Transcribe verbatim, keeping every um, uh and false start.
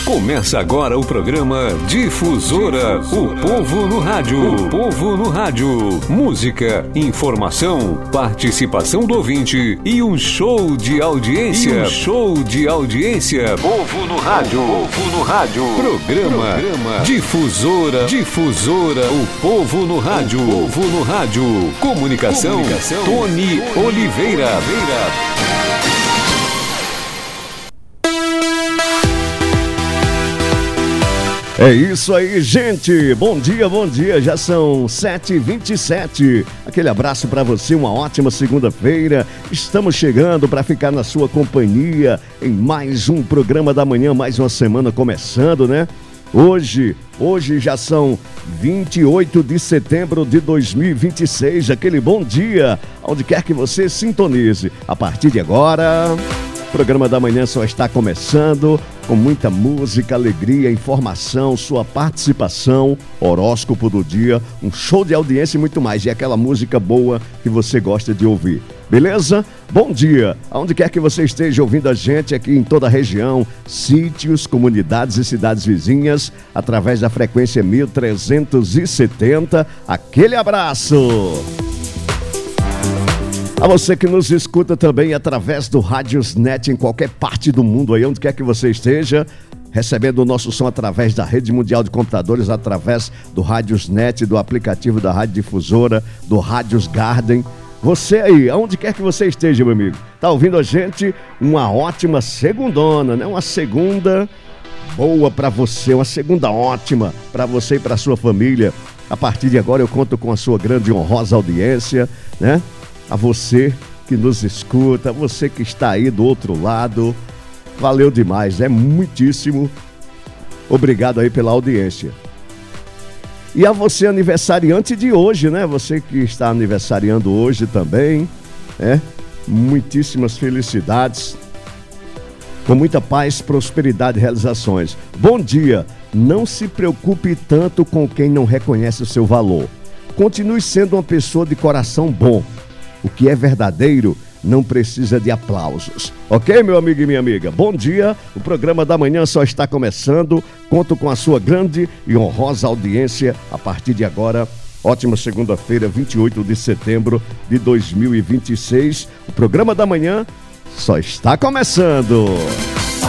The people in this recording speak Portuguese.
Começa agora o programa Difusora, o povo no rádio. O povo no rádio. Música, informação, participação do ouvinte e um show de audiência. E um show de audiência. Povo no rádio. Povo no rádio. Programa, Programa Difusora. Difusora, o povo no rádio. O povo no rádio. Comunicação, Comunicação Tony, Tony Oliveira. Oliveira. É isso aí, gente. Bom dia, bom dia. Já são sete e vinte e sete. Aquele abraço para você, uma ótima segunda-feira. Estamos chegando para ficar na sua companhia em mais um programa da manhã, mais uma semana começando, né? Hoje, hoje já são vinte e oito de setembro de dois mil e vinte e seis. Aquele bom dia, onde quer que você sintonize. A partir de agora, o programa da manhã só está começando com muita música, alegria, informação, sua participação, horóscopo do dia, um show de audiência e muito mais. E aquela música boa que você gosta de ouvir. Beleza? Bom dia! Aonde quer que você esteja ouvindo a gente aqui em toda a região, sítios, comunidades e cidades vizinhas, através da frequência mil trezentos e setenta, aquele abraço! A você que nos escuta também através do Rádiosnet em qualquer parte do mundo aí, onde quer que você esteja, recebendo o nosso som através da Rede Mundial de Computadores, através do Rádiosnet, do aplicativo da Rádio Difusora, do Rádios Garden. Você aí, aonde quer que você esteja, meu amigo, tá ouvindo a gente? Uma ótima segundona, né? Uma segunda boa pra você, uma segunda ótima pra você e pra sua família. A partir de agora eu conto com a sua grande e honrosa audiência, né? A você que nos escuta, a você que está aí do outro lado, valeu demais, é muitíssimo obrigado aí pela audiência. E a você aniversariante de hoje, né? Você que está aniversariando hoje também, né? Muitíssimas felicidades, com muita paz, prosperidade e realizações. Bom dia, não se preocupe tanto com quem não reconhece o seu valor. Continue sendo uma pessoa de coração bom. O que é verdadeiro não precisa de aplausos. Ok, meu amigo e minha amiga? Bom dia, o programa da manhã só está começando. Conto com a sua grande e honrosa audiência a partir de agora. Ótima segunda-feira, vinte e oito de setembro de dois mil e vinte e seis. O programa da manhã só está começando.